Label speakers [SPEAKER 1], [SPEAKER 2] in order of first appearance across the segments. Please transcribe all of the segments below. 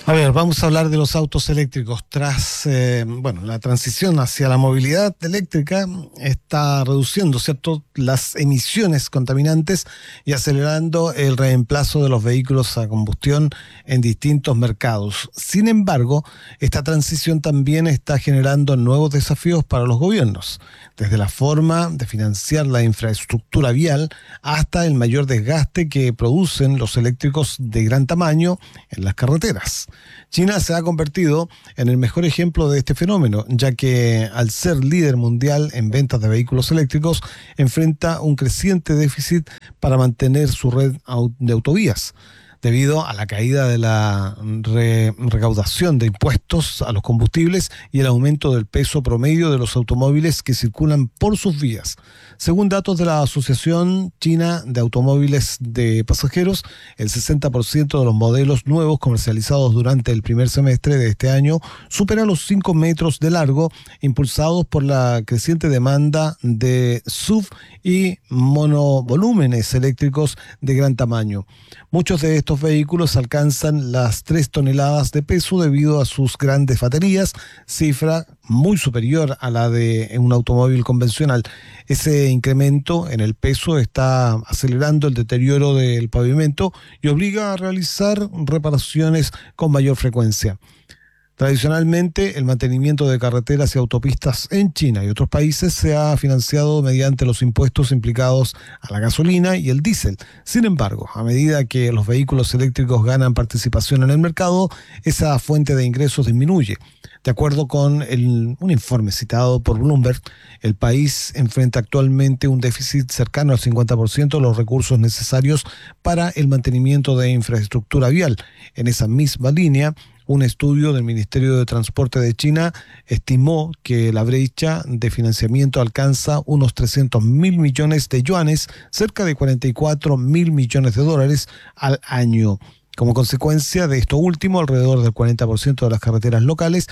[SPEAKER 1] A ver, vamos a hablar de los autos eléctricos. Tras la transición hacia la movilidad eléctrica está reduciendo, ¿cierto?, las emisiones contaminantes y acelerando el reemplazo de los vehículos a combustión en distintos mercados. Sin embargo, esta transición también está generando nuevos desafíos para los gobiernos, desde la forma de financiar la infraestructura vial hasta el mayor desgaste que producen los eléctricos de gran tamaño en las carreteras. China se ha convertido en el mejor ejemplo de este fenómeno, ya que al ser líder mundial en ventas de vehículos eléctricos, enfrenta un creciente déficit para mantener su red de autovías, debido a la caída de la recaudación de impuestos a los combustibles y el aumento del peso promedio de los automóviles que circulan por sus vías. Según datos de la Asociación China de Automóviles de Pasajeros, el 60% de los modelos nuevos comercializados durante el primer semestre de este año supera los 5 metros de largo, impulsados por la creciente demanda de SUV y monovolúmenes eléctricos de gran tamaño. Muchos de estos vehículos alcanzan las 3 toneladas de peso debido a sus grandes baterías, cifra muy superior a la de un automóvil convencional. Ese incremento en el peso está acelerando el deterioro del pavimento y obliga a realizar reparaciones con mayor frecuencia. Tradicionalmente, el mantenimiento de carreteras y autopistas en China y otros países se ha financiado mediante los impuestos implicados a la gasolina y el diésel. Sin embargo, a medida que los vehículos eléctricos ganan participación en el mercado, esa fuente de ingresos disminuye. De acuerdo con un informe citado por Bloomberg, el país enfrenta actualmente un déficit cercano al 50% de los recursos necesarios para el mantenimiento de infraestructura vial. En esa misma línea, un estudio del Ministerio de Transporte de China estimó que la brecha de financiamiento alcanza unos 300.000 millones de yuanes, cerca de 44.000 millones de dólares al año. Como consecuencia de esto último, alrededor del 40% de las carreteras locales,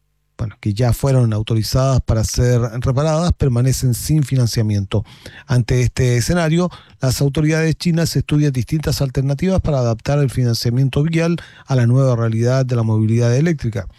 [SPEAKER 1] que ya fueron autorizadas para ser reparadas, permanecen sin financiamiento. Ante este escenario, las autoridades chinas estudian distintas alternativas para adaptar el financiamiento vial a la nueva realidad de la movilidad eléctrica.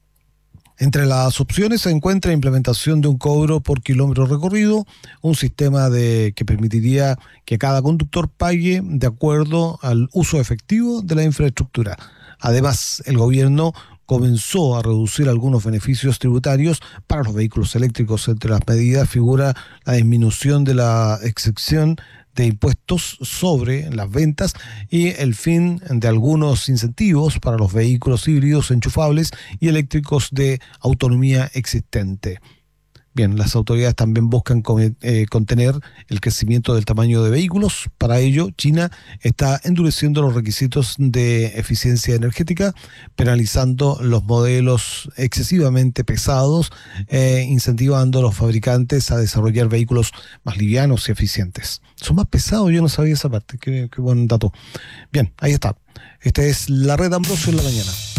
[SPEAKER 1] Entre las opciones se encuentra la implementación de un cobro por kilómetro recorrido, un sistema que permitiría que cada conductor pague de acuerdo al uso efectivo de la infraestructura. Además, el gobierno comenzó a reducir algunos beneficios tributarios para los vehículos eléctricos. Entre las medidas figura la disminución de la excepción de impuestos sobre las ventas y el fin de algunos incentivos para los vehículos híbridos enchufables y eléctricos de autonomía existente. Bien, las autoridades también buscan contener el crecimiento del tamaño de vehículos. Para ello, China está endureciendo los requisitos de eficiencia energética, penalizando los modelos excesivamente pesados, incentivando a los fabricantes a desarrollar vehículos más livianos y eficientes. ¿Son más pesados? Yo no sabía esa parte. Qué buen dato. Bien, ahí está. Esta es la Red Ambrosio en la mañana.